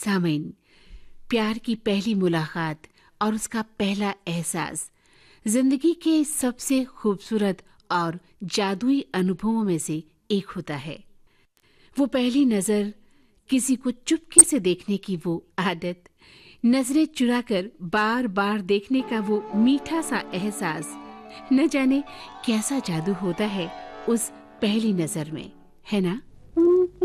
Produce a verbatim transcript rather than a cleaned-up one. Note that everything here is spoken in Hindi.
सामईन, प्यार की पहली मुलाकात और उसका पहला एहसास जिंदगी के सबसे खूबसूरत और जादुई अनुभवों में से एक होता है। वो पहली नजर, किसी को चुपके से देखने की वो आदत, नजरें चुराकर बार बार देखने का वो मीठा सा एहसास, न जाने कैसा जादू होता है उस पहली नजर में, है ना?